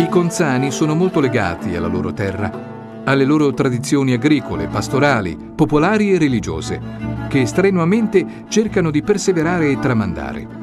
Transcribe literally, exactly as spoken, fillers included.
I conzani sono molto legati alla loro terra, alle loro tradizioni agricole, pastorali, popolari e religiose, che strenuamente cercano di perseverare e tramandare.